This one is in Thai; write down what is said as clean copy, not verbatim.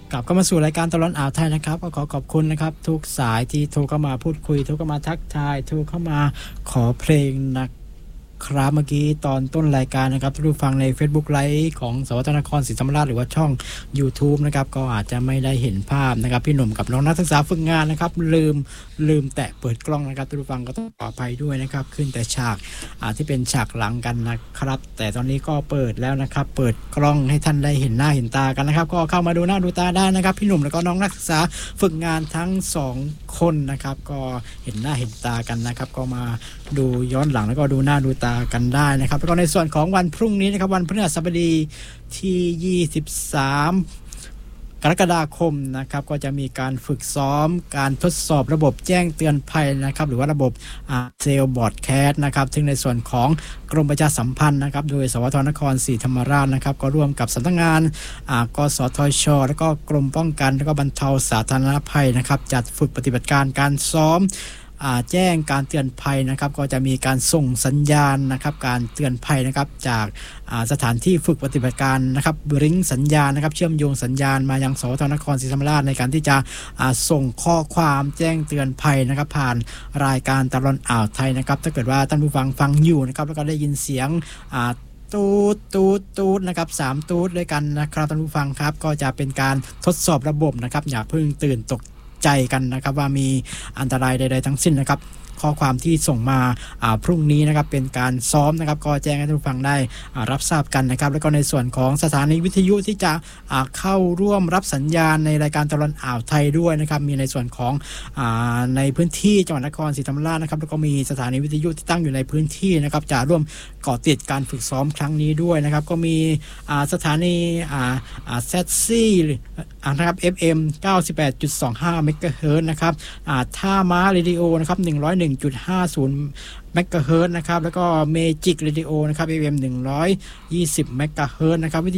กลับก็มาสู่รายการตลอดอ่าวไทยนะครับก็ขอบคุณนะครับทุกสายที่โทรเข้ามาพูดคุยโทรเข้ามาทักทายโทรเข้ามาขอเพลงนะครับเมื่อกี้ตอนต้นรายการนะครับทุกฟังใน Facebook ไลฟ์ของสวทนครศรีธรรมราชหรือว่าช่อง YouTube นะครับก็อาจจะไม่ได้เห็นภาพนะครับพี่หนุ่มกับน้องนักศึกษาฝึกงานนะครับลืมแตะเปิดกล้องนะครับทุกฟังก็ต้องขออภัยด้วยนะครับขึ้นแต่ฉากที่เป็นฉากหลังกันนะครับแต่ตอนนี้ก็เปิดแล้วนะครับเปิดกล้องให้ท่านได้เห็นหน้าเห็นตากันนะครับก็เข้ามาดูหน้าดูตาได้นะครับพี่หนุ่มแล้วก็น้องนักศึกษาฝึกงานทั้ง2คนนะครับก็เห็นหน้าเห็นตากันนะครับก็มาดูย้อนหลังแล้วก็ดูหน้าดูตากันได้นะครับแล้วก็ในส่วนของวันพรุ่งนี้นะครับวันพฤหัสบดีที่23กรกฎาคมนะครับก็จะมีการฝึกซ้อมการทดสอบระบบแจ้งเตือนภัยนะครับหรือว่าระบบเซลล์บอร์ดแคสต์นะครับซึ่งในส่วนของกรมประชาสัมพันธ์นะครับโดยสวทนครศรีธรรมราชนะครับก็ร่วมกับสำนักงานกสทช.แล้วก็กรมป้องกันและก็บรรเทาสาธารณภัยนะครับจัดฝึกปฏิบัติการซ้อมแจ้งการเตือนภัยนะครับก็จะมีการส่งสัญญาณนะครับการเตือนภัยนะครับจากสถานที่ฝึกปฏิบัติการนะครับริงสัญญาณนะครับเชื่อมโยงสัญญาณมายังสวทนครศรีธรรมราชในการที่จะส่งข้อความแจ้งเตือนภัยนะครับผ่านรายการตลอดอ่าวไทยนะครับถ้าเกิดว่าท่านผู้ฟังอยู่นะครับแล้วก็ได้ยินเสียงตูดนะครับ3ตูดด้วยกันนะครับท่านผู้ฟังครับก็จะเป็นการทดสอบระบบนะครับอย่าเพิ่งตื่นตกใจกันนะครับว่ามีอันตรายใดๆทั้งสิ้นนะครับข้อความที่ส่งมาพรุ่งนี้นะครับเป็นการซ้อมนะครับก็แจ้งให้ท่านผู้ฟังได้รับทราบกันนะครับแล้วก็ในส่วนของสถานีวิทยุที่จะเข้าร่วมรับสัญญาณในรายการตลอดอ่าวไทยด้วยนะครับมีในส่วนของในพื้นที่จังหวัดนครศรีธรรมราชนะครับแล้วก็มีสถานีวิทยุที่ตั้งอยู่ในพื้นที่นะครับจะร่วมก่อติดการฝึกซ้อมครั้งนี้ด้วยนะครับก็มีสถานีแซดซี่นะครับ FM 98.25 เมกะเฮิรตซ์นะครับท่าม้าเรดิโอนะครับ101.50 เมกะเฮิรตซ์นะครับแล้วก็เมจิกเรดิโอนะครับ FM 120 เมกะเฮิรตซ์นะครับ